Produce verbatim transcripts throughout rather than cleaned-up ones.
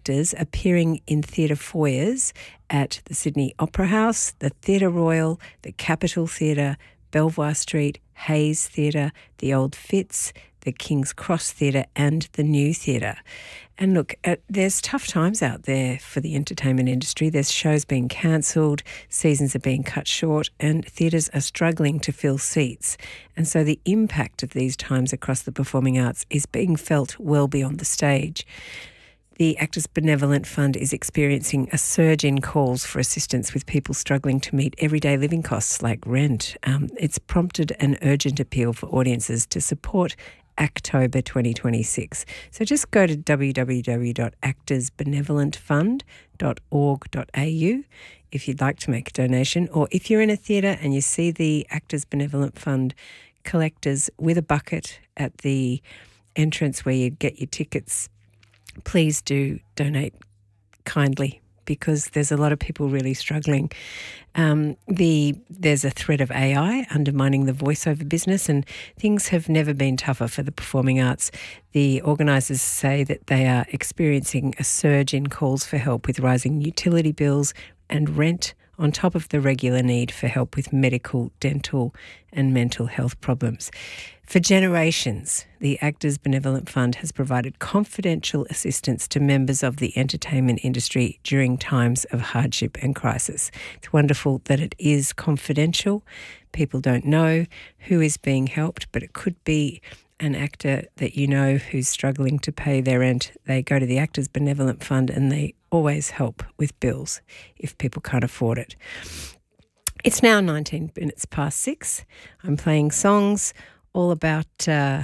actors appearing in theatre foyers at the Sydney Opera House, the Theatre Royal, the Capitol Theatre, Belvoir Street, Hayes Theatre, the Old Fitz, the King's Cross Theatre and the New Theatre. And look, uh, there's tough times out there for the entertainment industry. There's shows being cancelled, seasons are being cut short, and theatres are struggling to fill seats. And so the impact of these times across the performing arts is being felt well beyond the stage. The Actors Benevolent Fund is experiencing a surge in calls for assistance with people struggling to meet everyday living costs like rent. Um, it's prompted an urgent appeal for audiences to support Actober twenty twenty-six. So just go to w w w dot actors benevolent fund dot org dot a u if you'd like to make a donation, or if you're in a theatre and you see the Actors Benevolent Fund collectors with a bucket at the entrance where you get your tickets, please do donate kindly, because there's a lot of people really struggling. Um, the there's a threat of A I undermining the voiceover business, and things have never been tougher for the performing arts. The organisers say that they are experiencing a surge in calls for help with rising utility bills and rent, on top of the regular need for help with medical, dental and mental health problems. For generations, the Actors Benevolent Fund has provided confidential assistance to members of the entertainment industry during times of hardship and crisis. It's wonderful that it is confidential. People don't know who is being helped, but it could be an actor that you know who's struggling to pay their rent. They go to the Actors Benevolent Fund and they always help with bills if people can't afford it. It's now nineteen minutes past six. I'm playing songs all about uh,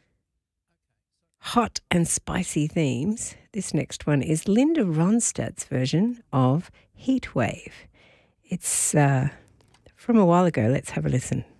hot and spicy themes. This next one is Linda Ronstadt's version of Heatwave. It's uh, from a while ago. Let's have a listen.